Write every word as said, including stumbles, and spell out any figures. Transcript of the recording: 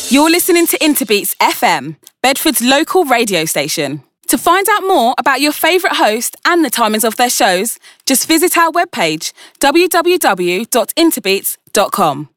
You're listening to Interbeats F M, Bedford's local radio station. To find out more about your favourite host and the timings of their shows, just visit our webpage, w w w dot interbeats dot com.